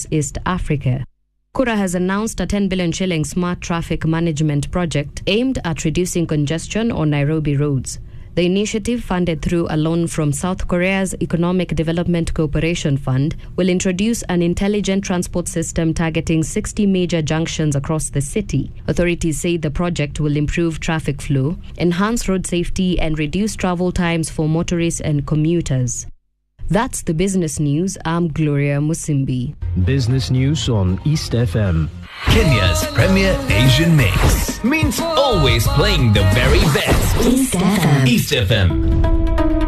across East Africa. Kura has announced a 10 billion shilling smart traffic management project aimed at reducing congestion on Nairobi roads. The initiative, funded through a loan from South Korea's Economic Development Cooperation Fund, will introduce an intelligent transport system targeting 60 major junctions across the city. Authorities say the project will improve traffic flow, enhance road safety, and reduce travel times for motorists and commuters. That's the business news. I'm Gloria Musimbi. Business news on East FM. Kenya's premier Asian mix means always playing the very best. East FM. East FM.